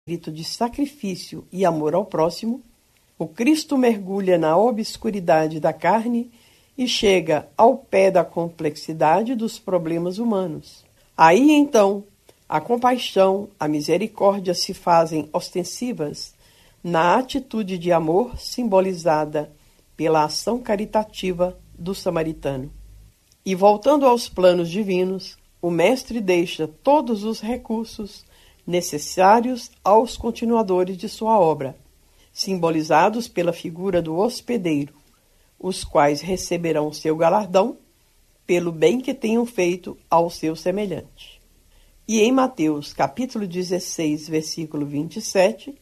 espírito de sacrifício e amor ao próximo, o Cristo mergulha na obscuridade da carne e chega ao pé da complexidade dos problemas humanos. Aí então, a compaixão, a misericórdia se fazem ostensivas na atitude de amor simbolizada pela ação caritativa do samaritano. E voltando aos planos divinos, o Mestre deixa todos os recursos necessários aos continuadores de sua obra, simbolizados pela figura do hospedeiro, os quais receberão seu galardão pelo bem que tenham feito ao seu semelhante. E em Mateus, capítulo 16, versículo 27,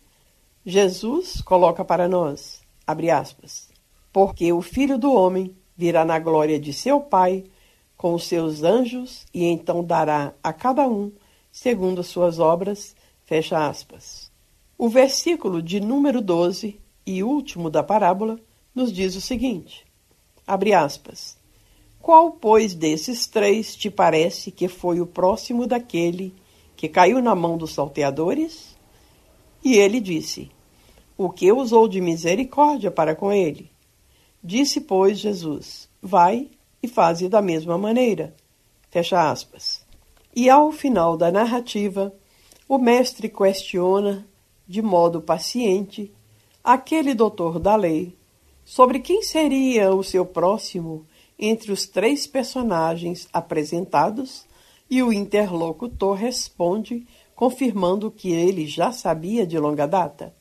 Jesus coloca para nós, abre aspas, porque o Filho do Homem virá na glória de seu Pai com os seus anjos e então dará a cada um segundo as suas obras, fecha aspas. O versículo de número 12 e último da parábola nos diz o seguinte, abre aspas, qual, pois, desses três te parece que foi o próximo daquele que caiu na mão dos salteadores? E ele disse, o que usou de misericórdia para com ele? Disse, pois, Jesus, vai e faze da mesma maneira. Fecha aspas. E ao final da narrativa, o mestre questiona, de modo paciente, aquele doutor da lei, sobre quem seria o seu próximo entre os três personagens apresentados, e o interlocutor responde, confirmando o que ele já sabia de longa data.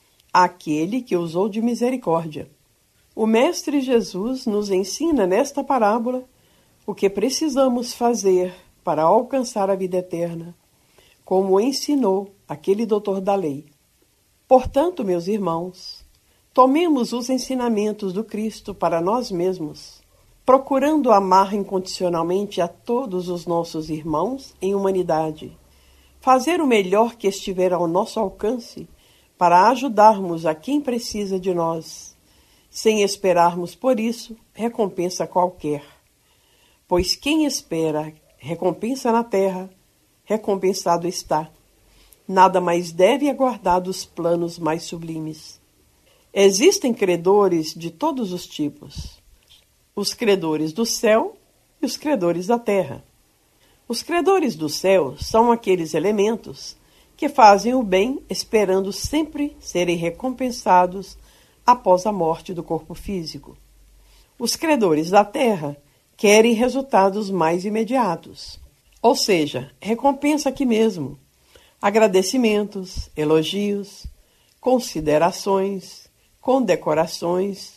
Aquele que usou de misericórdia. O Mestre Jesus nos ensina nesta parábola o que precisamos fazer para alcançar a vida eterna, como ensinou aquele doutor da lei. Portanto, meus irmãos, tomemos os ensinamentos do Cristo para nós mesmos, procurando amar incondicionalmente a todos os nossos irmãos em humanidade, fazer o melhor que estiver ao nosso alcance para ajudarmos a quem precisa de nós, sem esperarmos por isso recompensa qualquer. Pois quem espera recompensa na terra, recompensado está. Nada mais deve aguardar dos planos mais sublimes. Existem credores de todos os tipos. Os credores do céu e os credores da terra. Os credores do céu são aqueles elementos que fazem o bem esperando sempre serem recompensados após a morte do corpo físico. Os credores da terra querem resultados mais imediatos, ou seja, recompensa aqui mesmo, agradecimentos, elogios, considerações, condecorações,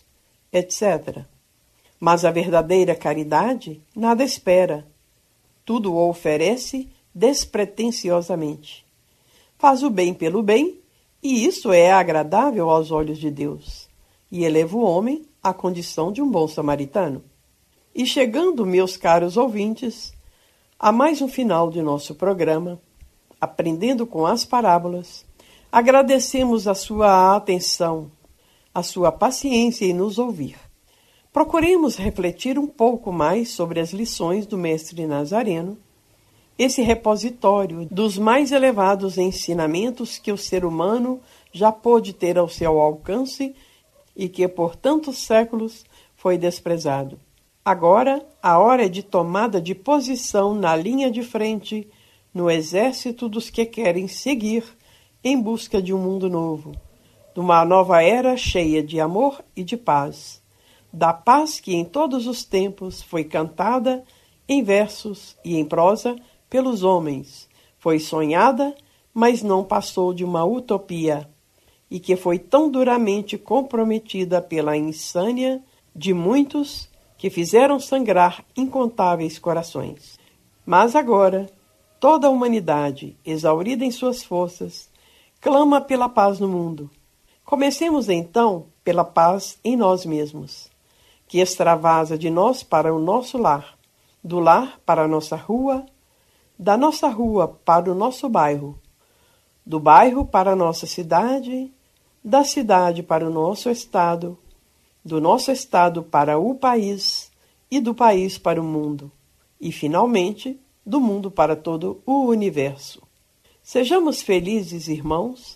etc. Mas a verdadeira caridade nada espera, tudo o oferece despretensiosamente. Faz o bem pelo bem, e isso é agradável aos olhos de Deus, e eleva o homem à condição de um bom samaritano. E chegando, meus caros ouvintes, a mais um final de nosso programa, Aprendendo com as Parábolas, agradecemos a sua atenção, a sua paciência em nos ouvir. Procuremos refletir um pouco mais sobre as lições do Mestre Nazareno, esse repositório dos mais elevados ensinamentos que o ser humano já pôde ter ao seu alcance e que por tantos séculos foi desprezado. Agora, a hora é de tomada de posição na linha de frente, no exército dos que querem seguir em busca de um mundo novo, de uma nova era cheia de amor e de paz, da paz que em todos os tempos foi cantada em versos e em prosa pelos homens, foi sonhada, mas não passou de uma utopia, e que foi tão duramente comprometida pela insânia de muitos que fizeram sangrar incontáveis corações. Mas agora, toda a humanidade, exaurida em suas forças, clama pela paz no mundo. Comecemos então pela paz em nós mesmos, que extravasa de nós para o nosso lar, do lar para a nossa rua, da nossa rua para o nosso bairro, do bairro para a nossa cidade, da cidade para o nosso estado, do nosso estado para o país e do país para o mundo, e, finalmente, do mundo para todo o universo. Sejamos felizes, irmãos,